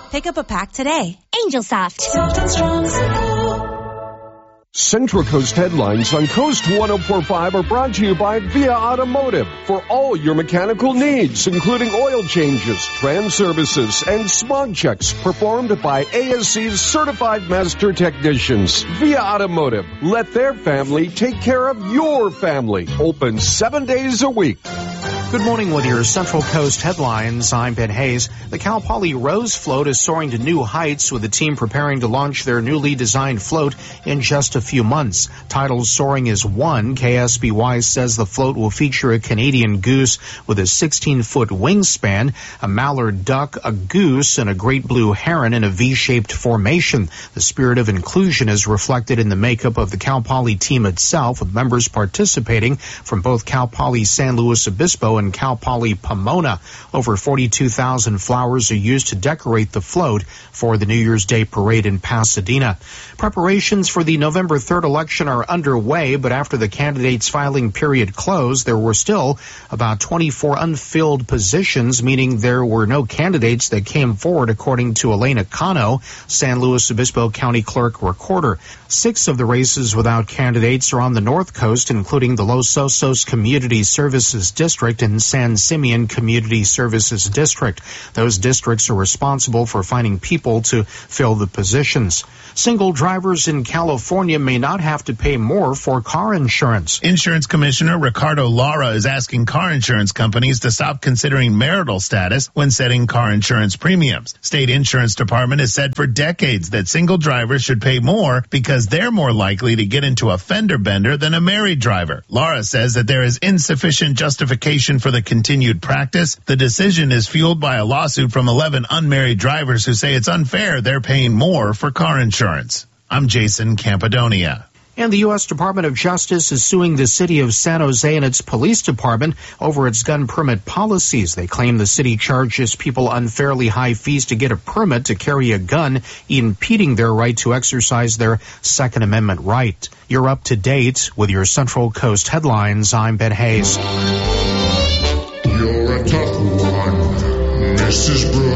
Pick up a pack today. Angel Soft. Central Coast Headlines on Coast 104.5 are brought to you by Via Automotive for all your mechanical needs, including oil changes, trans services, and smog checks performed by ASC's certified master technicians. Via Automotive, let their family take care of your family. Open 7 days a week. Good morning with your Central Coast Headlines. I'm Ben Hayes. The Cal Poly Rose Float is soaring to new heights with the team preparing to launch their newly designed float in just a few months. Titled Soaring is One, KSBY says the float will feature a Canadian goose with a 16-foot wingspan, a mallard duck, a goose, and a great blue heron in a V-shaped formation. The spirit of inclusion is reflected in the makeup of the Cal Poly team itself, with members participating from both Cal Poly San Luis Obispo and Cal Poly Pomona. Over 42,000 flowers are used to decorate the float for the New Year's Day parade in Pasadena. Preparations for the November 3rd election are underway, but after the candidates' filing period closed, there were still about 24 unfilled positions, meaning there were no candidates that came forward, according to Elena Cano, San Luis Obispo County Clerk Recorder. 6 of the races without candidates are on the North Coast, including the Los Osos Community Services District and San Simeon Community Services District. Those districts are responsible for finding people to fill the positions. Single drivers in California may not have to pay more for car insurance. Insurance Commissioner Ricardo Lara is asking car insurance companies to stop considering marital status when setting car insurance premiums. State Insurance Department has said for decades that single drivers should pay more because they're more likely to get into a fender bender than a married driver. Lara says that there is insufficient justification for the continued practice. The decision is fueled by a lawsuit from 11 unmarried drivers who say it's unfair they're paying more for car insurance. I'm Jason Campidonia. And the U.S. Department of Justice is suing the city of San Jose and its police department over its gun permit policies. They claim the city charges people unfairly high fees to get a permit to carry a gun, impeding their right to exercise their Second Amendment right. You're up to date with your Central Coast Headlines. I'm Ben Hayes. You're a tough one, Mrs. Brooks.